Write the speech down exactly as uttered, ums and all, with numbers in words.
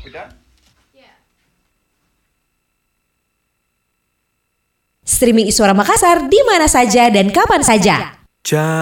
Udah? Streaming Iswara Makassar di mana saja dan kapan saja.